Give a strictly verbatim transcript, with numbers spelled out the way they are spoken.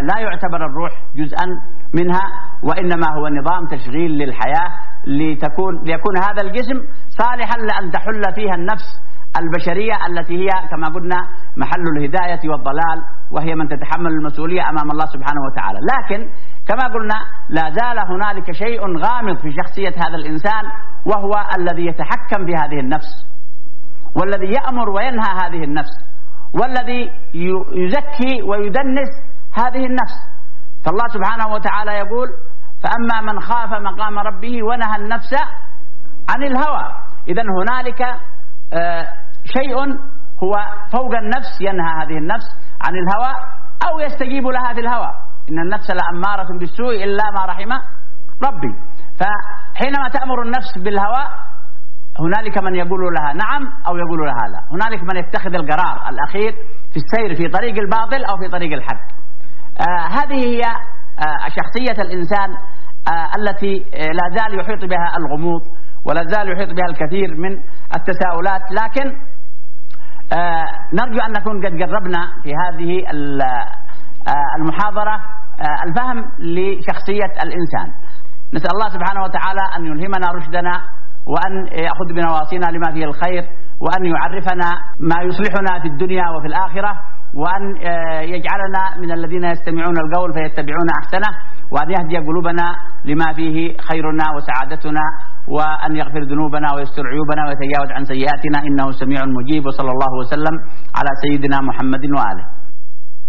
لا يعتبر الروح جزءا منها، وإنما هو نظام تشغيل للحياة لتكون ليكون هذا الجسم صالحا لأن تحل فيها النفس البشرية التي هي كما قلنا محل الهداية والضلال، وهي من تتحمل المسؤولية أمام الله سبحانه وتعالى. لكن كما قلنا لا زال هنالك شيء غامض في شخصية هذا الإنسان، وهو الذي يتحكم في هذه النفس، والذي يأمر وينهى هذه النفس، والذي يزكي ويدنس هذه النفس. فالله سبحانه وتعالى يقول: فأما من خاف مقام ربه ونهى النفس عن الهوى. إذن هنالك آه شيء هو فوق النفس ينهى هذه النفس عن الهوى أو يستجيب لها في الهوى. إن النفس لأمارة بالسوء إلا ما رحم ربي. فحينما تأمر النفس بالهوى هنالك من يقول لها نعم أو يقول لها لا، هنالك من يتخذ القرار الأخير في السير في طريق الباطل أو في طريق الحق. آه هذه هي آه شخصية الإنسان آه التي لا زال يحيط بها الغموض، ولا زال يحيط بها الكثير من التساؤلات. لكن آه نرجو أن نكون قد قربنا في هذه المحاضرة آه الفهم لشخصية الإنسان. نسأل الله سبحانه وتعالى أن يلهمنا رشدنا، وأن يأخذ بنواصينا لما فيه الخير، وأن يعرفنا ما يصلحنا في الدنيا وفي الآخرة، وأن يجعلنا من الذين يستمعون القول فيتبعون أحسنه، وأن يهدي قلوبنا لما فيه خيرنا وسعادتنا، وأن يغفر ذنوبنا ويستر عيوبنا ويتجاوز عن سيئاتنا، إنه سميع مجيب. وصلى الله وسلم على سيدنا محمد وآله.